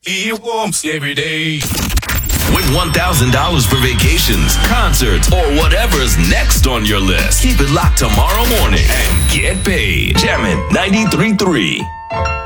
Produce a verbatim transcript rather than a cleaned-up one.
It warms every day. Win one thousand dollars for vacations, concerts, or whatever's next on your list. Keep it locked tomorrow morning and get paid. Jammin' ninety-three point three.